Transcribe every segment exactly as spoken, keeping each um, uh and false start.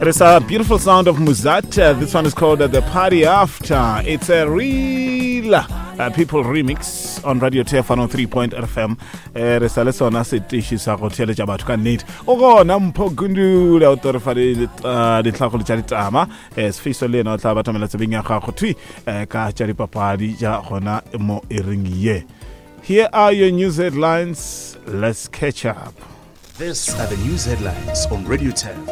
It is a beautiful sound of Muzat. Uh, this one is called uh, The Party After. It's a real uh, people remix on Radio T F one oh three point F M. Re sa le sona se tishi sa go theletša batho ka nnete. O gona mpho gundula o tore fa di tlhago le tša ditama. Sefiso le ena o tla batamela tsebeng ya gago thui ka tša dipapadi ja gona mo ering ye. Here are your news headlines. Let's catch up. These are the news headlines on Radio T F.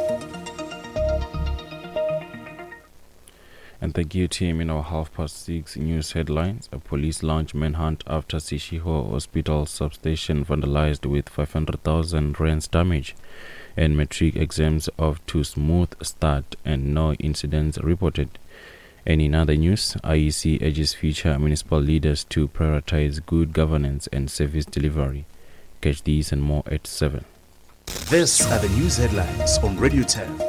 And thank you, team. In our half past six news headlines, a police launch manhunt after Sishiho Hospital substation vandalized with five hundred thousand rands damage, and matric exams off to smooth start and no incidents reported. And in other news, I E C urges future municipal leaders to prioritize good governance and service delivery. Catch these and more at seven. These are the news headlines on Radio T F.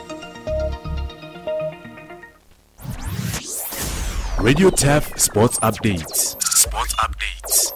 Radio T F Sports Updates. Sports Updates.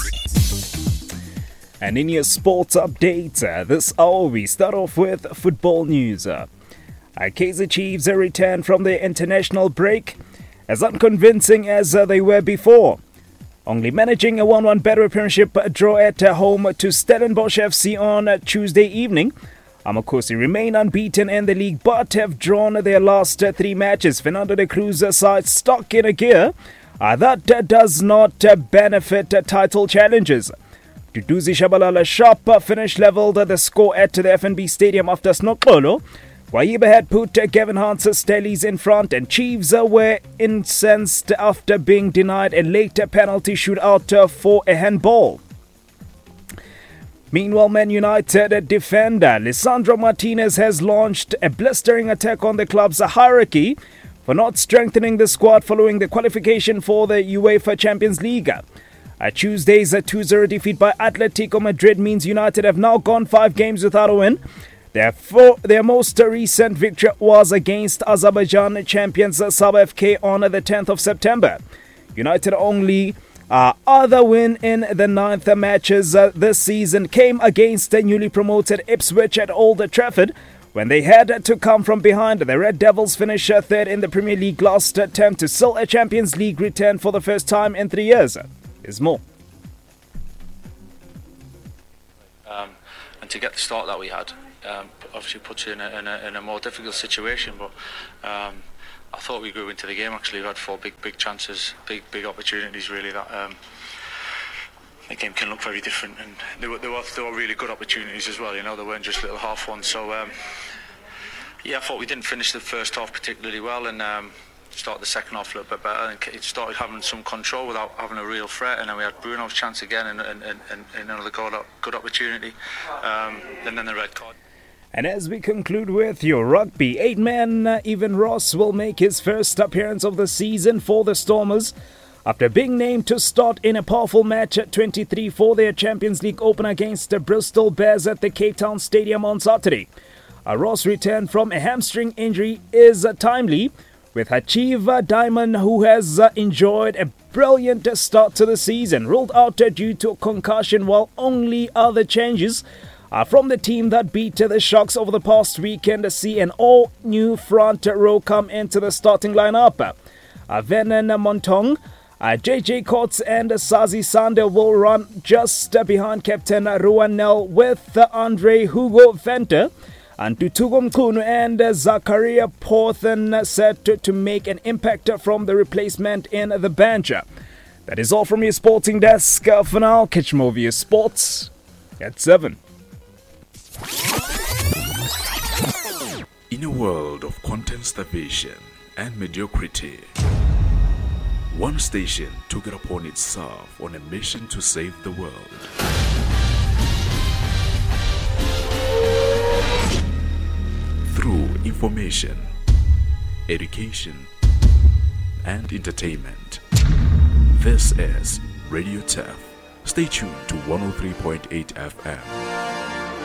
And in your sports updates, uh, this hour we start off with football news. Uh, Kaizer Chiefs uh, return from their international break as unconvincing as uh, they were before. Only managing a one one battle premiership draw at uh, home to Stellenbosch F C on uh, Tuesday evening. Amakosi remain unbeaten in the league but have drawn their last uh, three matches. Fernando de Cruz uh, side stuck in a gear uh, that uh, does not uh, benefit uh, title challenges. Duduzi Shabalala sharp uh, finish levelled uh, the score at the F N B Stadium after Snokolo. Waiba had put uh, Gavin Hans's Stellies in front, and Chiefs uh, were incensed after being denied a later penalty shootout uh, for a handball. Meanwhile, Man United defender Lisandro Martinez has launched a blistering attack on the club's hierarchy for not strengthening the squad following the qualification for the UEFA Champions League. A Tuesday's two zero defeat by Atletico Madrid means United have now gone five games without a win. Their, four, their most recent victory was against Azerbaijan champions Sabah F K on the tenth of September. United only Uh, other win in the ninth matches uh, this season came against the newly promoted Ipswich at Old Trafford when they had to come from behind. The Red Devils finished uh, third in the Premier League last attempt to seal a Champions League return for the first time in three years. Is more. Um, and to get the start that we had, um, obviously puts you in a, in a, in a more difficult situation, but um, I thought we grew into the game. Actually, we had four big, big chances, big, big opportunities. Really, that um, the game can look very different, and they were, they were, they were really good opportunities as well. You know, they weren't just little half ones. So, um, yeah, I thought we didn't finish the first half particularly well, and um, start the second half a little bit better. And it started having some control without having a real threat. And then we had Bruno's chance again, and, and, and, and another good, good opportunity, um, and then the red card. And as we conclude with your rugby, eight-man uh, Evan Ross will make his first appearance of the season for the Stormers after being named to start in a powerful match at twenty-three for their Champions League opener against the Bristol Bears at the Cape Town Stadium on Saturday. A Ross return from a hamstring injury is uh, timely, with Hachiva Diamond, who has uh, enjoyed a brilliant start to the season, ruled out uh, due to concussion, while only other changes Uh, from the team that beat uh, the Sharks over the past weekend to see an all-new front row come into the starting lineup. Uh, Venan Montong, uh, J J Coates and uh, Sazi Sander will run just uh, behind Captain Ruanel, with uh, Andre Hugo Venter and Tutugo Mkunu and uh, Zakaria Porthen uh, set to, to make an impact uh, from the replacement in the bench. That is all from your sporting desk uh, for now. Catch more of your sports at seven. In a world of content starvation and mediocrity, one station took it upon itself on a mission to save the world. Through information, education, and entertainment. This is Radio T F. Stay tuned to one oh three point eight F M.